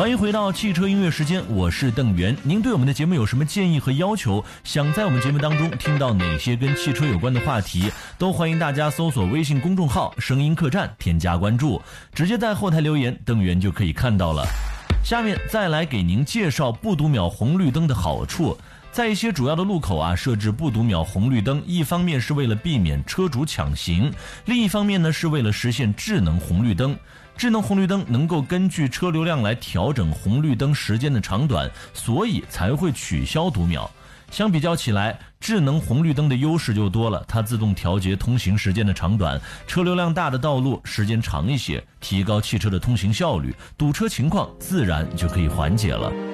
欢迎回到汽车音乐时间，我是邓源。您对我们的节目有什么建议和要求？想在我们节目当中听到哪些跟汽车有关的话题，都欢迎大家搜索微信公众号声音客栈，添加关注，直接在后台留言，邓源就可以看到了。下面再来给您介绍不读秒红绿灯的好处。在一些主要的路口设置不读秒红绿灯，一方面是为了避免车主抢行，另一方面呢是为了实现智能红绿灯。智能红绿灯能够根据车流量来调整红绿灯时间的长短，所以才会取消读秒。相比较起来，智能红绿灯的优势就多了，它自动调节通行时间的长短，车流量大的道路时间长一些，提高汽车的通行效率，堵车情况自然就可以缓解了。